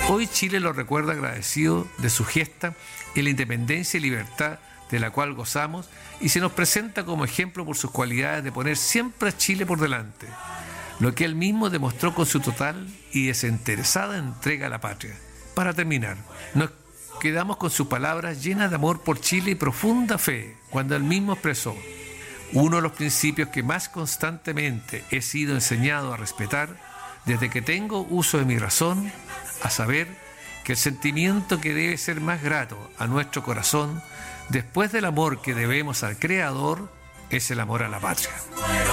Hoy Chile lo recuerda agradecido de su gesta en la independencia y libertad de la cual gozamos, y se nos presenta como ejemplo por sus cualidades de poner siempre a Chile por delante, lo que él mismo demostró con su total y desinteresada entrega a la patria. Para terminar, nos quedamos con sus palabras llenas de amor por Chile y profunda fe, cuando él mismo expresó: uno de los principios que más constantemente he sido enseñado a respetar desde que tengo uso de mi razón, a saber que el sentimiento que debe ser más grato a nuestro corazón, después del amor que debemos al Creador, es el amor a la patria.